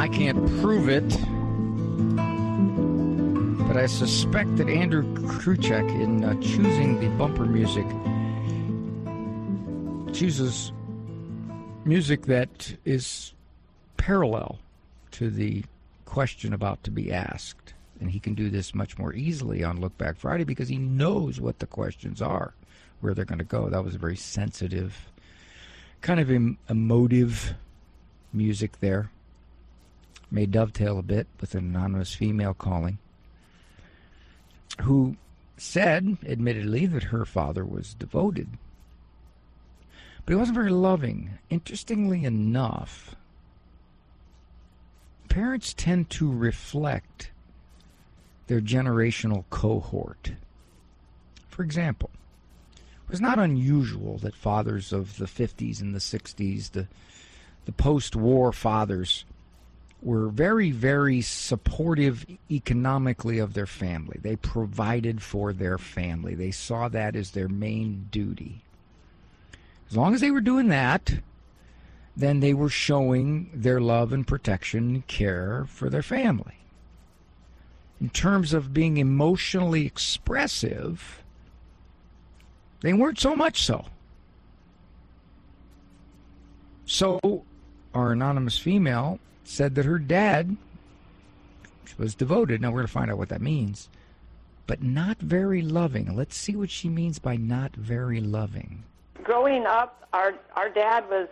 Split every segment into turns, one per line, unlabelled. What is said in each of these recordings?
I can't prove it, but I suspect that Andrew Kruchek, in choosing the bumper music, chooses music that is parallel to the question about to be asked. And he can do this much more easily on Look Back Friday because he knows what the questions are, where they're going to go. That was a very sensitive, kind of emotive music there. May dovetail a bit with an anonymous female calling, who said, admittedly, that her father was devoted. But he wasn't very loving. Interestingly enough, parents tend to reflect their generational cohort. For example, it was not unusual that fathers of the 50s and the 60s, the post-war fathers, were very, very supportive economically of their family. They provided for their family. They saw that as their main duty. As long as they were doing that, then they were showing their love and protection and care for their family. In terms of being emotionally expressive, they weren't so much so. So, our anonymous female said that her dad was devoted. Now we're going to find out what that means. But not very loving. Let's see what she means by not very loving.
Growing up, our dad was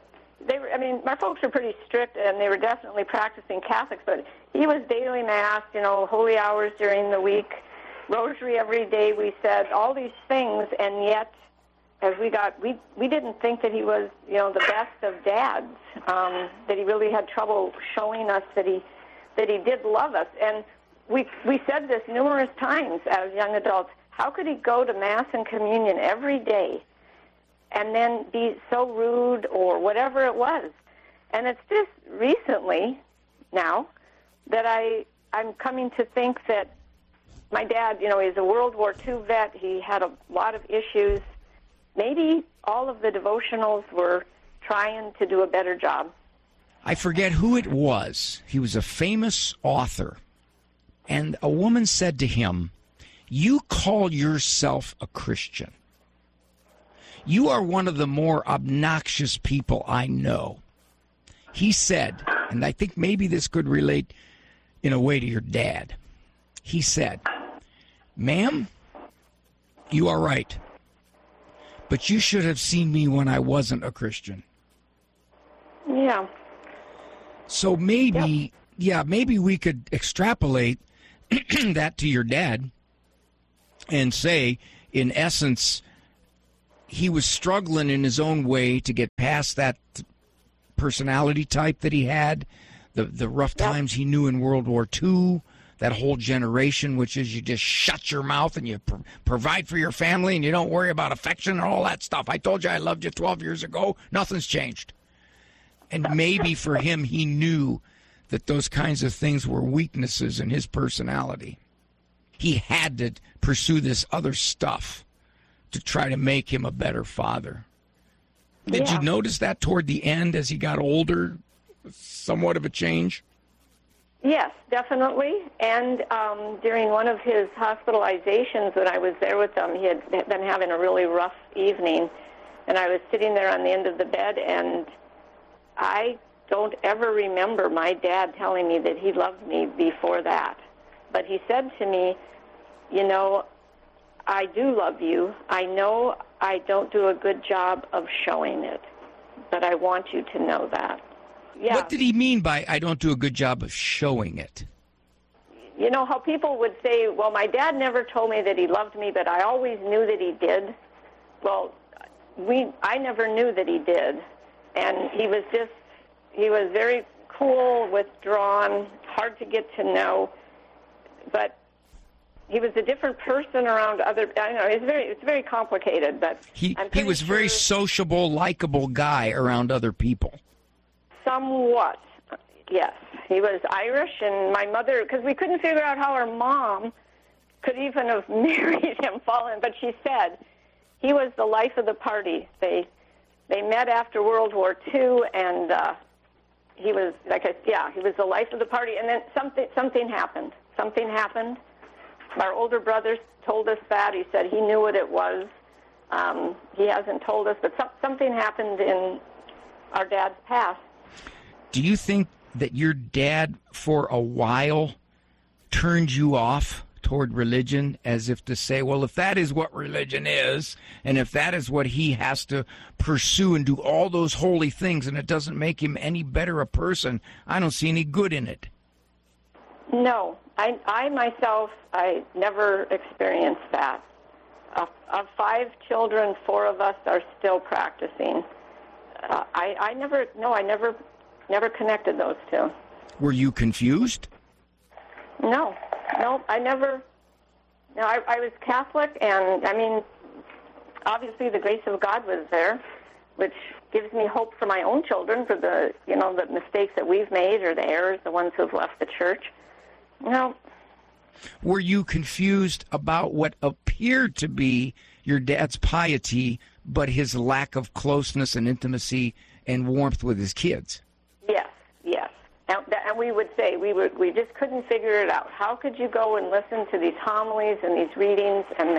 my folks were pretty strict, and they were definitely practicing Catholics, but he was daily mass, holy hours during the week, rosary every day, we said, all these things, and yet as we didn't think that he was, the best of dads, that he really had trouble showing us that he did love us. And we said this numerous times as young adults. How could he go to Mass and Communion every day and then be so rude or whatever it was? And it's just recently now that I'm coming to think that my dad, he's a World War II vet. He had a lot of issues. Maybe all of the devotionals were trying to do a better job.
I forget who it was. He was a famous author. And a woman said to him, "You call yourself a Christian. You are one of the more obnoxious people I know." He said, and I think maybe this could relate in a way to your dad. He said, "Ma'am, you are right. But you should have seen me when I wasn't a Christian."
Yeah.
So maybe, maybe we could extrapolate that to your dad and say, in essence, he was struggling in his own way to get past that personality type that he had, the rough times he knew in World War II, that whole generation, which is you just shut your mouth and you provide for your family and you don't worry about affection and all that stuff. I told you I loved you 12 years ago. Nothing's changed. And maybe for him, he knew that those kinds of things were weaknesses in his personality. He had to pursue this other stuff to try to make him a better father. Did you notice that toward the end as he got older, somewhat of a change?
Yes, definitely. And during one of his hospitalizations when I was there with him, he had been having a really rough evening, and I was sitting there on the end of the bed, and I don't ever remember my dad telling me that he loved me before that. But he said to me, I do love you. I know I don't do a good job of showing it, but I want you to know that. Yeah.
What did he mean by I don't do a good job of showing it?
You know how people would say, well, my dad never told me that he loved me, but I always knew that he did. Well, I never knew that he did. And he was very cool, withdrawn, hard to get to know, but he was a different person around other. I know it's very complicated, but
he was a very sociable, likable guy around other people.
Somewhat, yes. He was Irish, and my mother, because we couldn't figure out how our mom could even have married him, but she said he was the life of the party. They met after World War II, and he was he was the life of the party. And then something happened. Something happened. Our older brother told us that. He said he knew what it was. He hasn't told us, but something happened in our dad's past.
Do you think that your dad, for a while, turned you off toward religion, as if to say, well, if that is what religion is, and if that is what he has to pursue and do all those holy things, and it doesn't make him any better a person, I don't see any good in it?
No. I myself, I never experienced that. Of 5 children, 4 of us are still practicing. I never connected those two.
Were you confused?
No, I never. No, I was Catholic, and I mean, obviously the grace of God was there, which gives me hope for my own children, for the mistakes that we've made, or the errors, the ones who've left the church. No.
Were you confused about what appeared to be your dad's piety, but his lack of closeness and intimacy and warmth with his kids? Yes.
And we would say, we just couldn't figure it out. How could you go and listen to these homilies and these readings and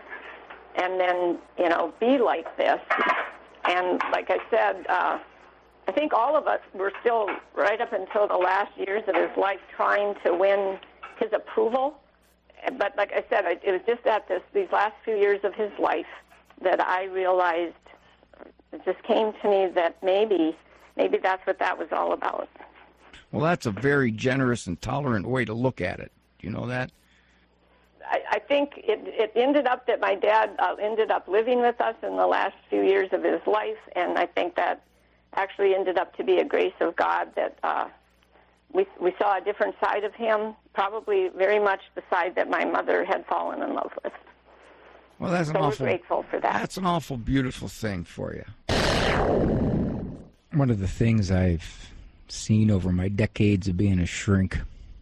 then be like this? And like I said, I think all of us were still, right up until the last years of his life, trying to win his approval. But like I said, it was just at these last few years of his life that I realized, it just came to me that maybe that's what that was all about.
Well, that's a very generous and tolerant way to look at it. Do you know that?
I think it ended up that my dad ended up living with us in the last few years of his life, and I think that actually ended up to be a grace of God that we saw a different side of him, probably very much the side that my mother had fallen in love with.
Well, that's
so we're grateful for that.
That's an awful beautiful thing for you. One of the things I've seen over my decades of being a shrink,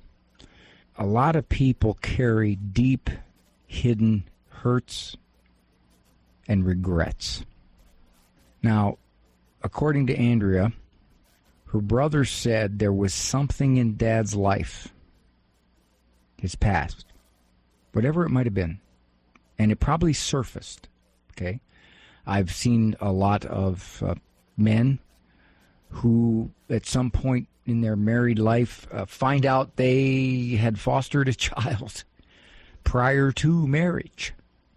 a lot of people carry deep, hidden hurts and regrets. Now, according to Andrea, her brother said there was something in Dad's life, his past, whatever it might have been, and it probably surfaced, okay? I've seen a lot of men who at some point in their married life find out they had fostered a child prior to marriage.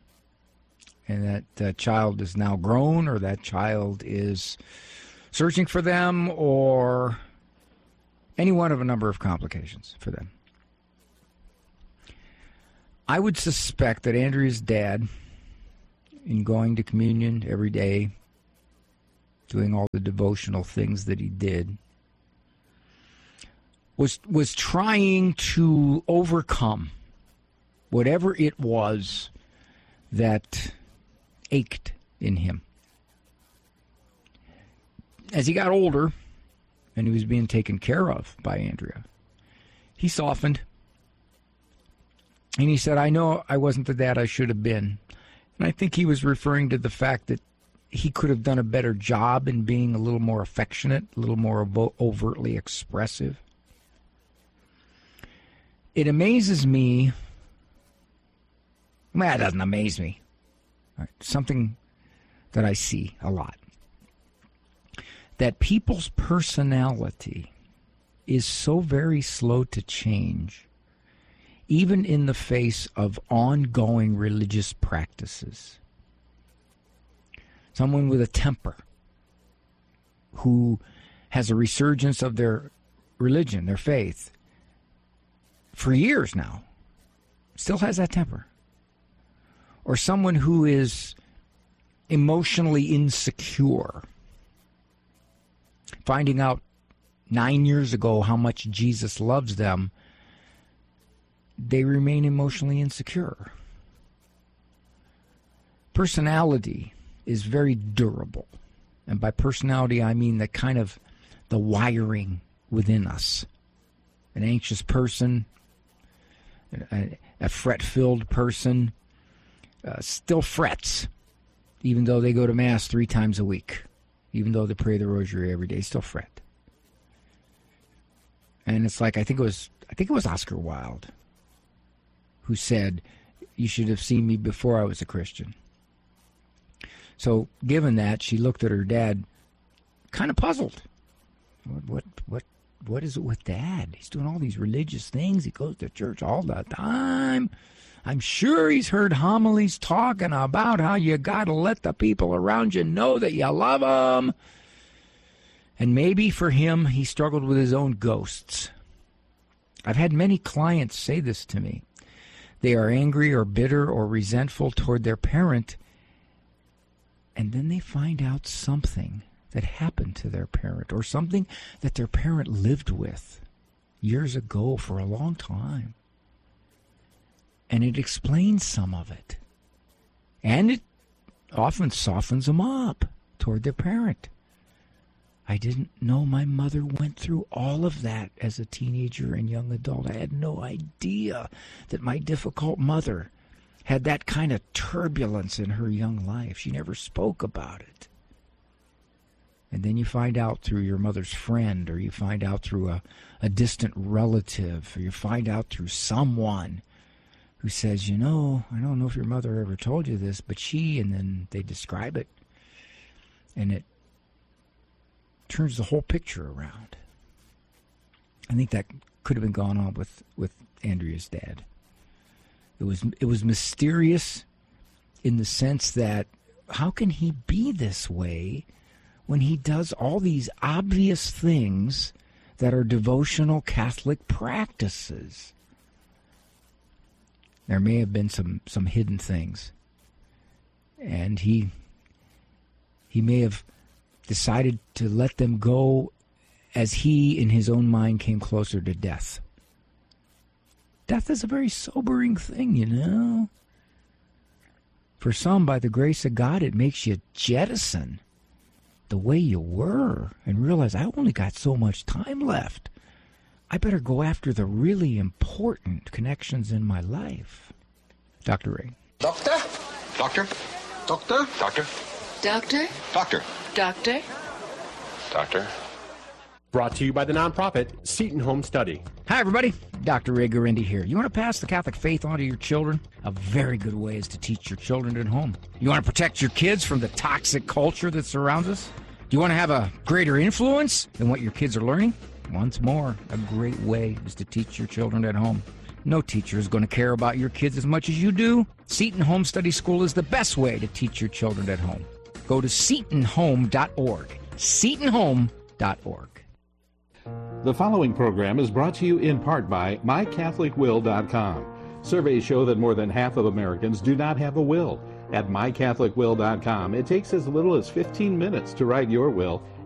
And that child is now grown, or that child is searching for them, or any one of a number of complications for them. I would suspect that Andrea's dad, in going to communion every day, doing all the devotional things that he did, was trying to overcome whatever it was that ached in him. As he got older and he was being taken care of by Andrea, he softened. And he said, I know I wasn't the dad I should have been. And I think he was referring to the fact that he could have done a better job in being a little more affectionate, a little more overtly expressive. It amazes me. Well, it doesn't amaze me. Right. Something that I see a lot. That people's personality is so very slow to change, even in the face of ongoing religious practices. Someone with a temper who has a resurgence of their religion, their faith, for years now, still has that temper. Or someone who is emotionally insecure, finding out 9 years ago how much Jesus loves them, they remain emotionally insecure. Personality is very durable. And by personality, I mean the kind of the wiring within us. An anxious person, a fret-filled person, still frets, even though they go to Mass 3 times a week, even though they pray the rosary every day, still fret. And it's like, I think it was Oscar Wilde who said, "You should have seen me before I was a Christian." So given that, she looked at her dad kind of puzzled. What is it with Dad? He's doing all these religious things. He goes to church all the time. I'm sure he's heard homilies talking about how you got to let the people around you know that you love them. And maybe for him, he struggled with his own ghosts. I've had many clients say this to me. They are angry or bitter or resentful toward their parent, and then they find out something that happened to their parent, or something that their parent lived with years ago for a long time. And it explains some of it. And it often softens them up toward their parent. I didn't know my mother went through all of that as a teenager and young adult. I had no idea that my difficult mother had that kind of turbulence in her young life. She never spoke about it. And then you find out through your mother's friend, or you find out through a distant relative, or you find out through someone who says, I don't know if your mother ever told you this, but she, and then they describe it, and it turns the whole picture around. I think that could have been going on with Andrea's dad. It was mysterious in the sense that, how can he be this way when he does all these obvious things that are devotional Catholic practices? There may have been some hidden things. And he may have decided to let them go as he, in his own mind, came closer to death. Death is a very sobering thing, For some, by the grace of God, it makes you jettison the way you were and realize, I only got so much time left. I better go after the really important connections in my life. Dr. Ray.
Doctor? Doctor? Doctor? Doctor?
Doctor?
Doctor?
Doctor?
Doctor?
Brought to you by the nonprofit Seton Home Study.
Hi, everybody. Dr. Ray Guarendi here. You want to pass the Catholic faith on to your children? A very good way is to teach your children at home. You want to protect your kids from the toxic culture that surrounds us? Do you want to have a greater influence than what your kids are learning? Once more, a great way is to teach your children at home. No teacher is going to care about your kids as much as you do. Seton Home Study School is the best way to teach your children at home. Go to setonhome.org. setonhome.org.
The following program is brought to you in part by MyCatholicWill.com. Surveys show that more than half of Americans do not have a will. At MyCatholicWill.com, it takes as little as 15 minutes to write your will